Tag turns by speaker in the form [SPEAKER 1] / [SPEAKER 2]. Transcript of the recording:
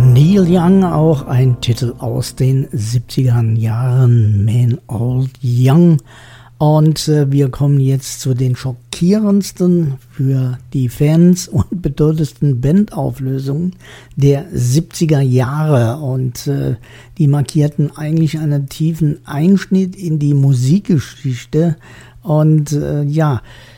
[SPEAKER 1] Neil Young, auch ein Titel aus den 70er Jahren, Man Old Young. Und wir kommen jetzt zu den schockierendsten für die Fans und bedeutendsten Bandauflösungen der 70er Jahre. Und die markierten eigentlich einen tiefen Einschnitt in die Musikgeschichte. Und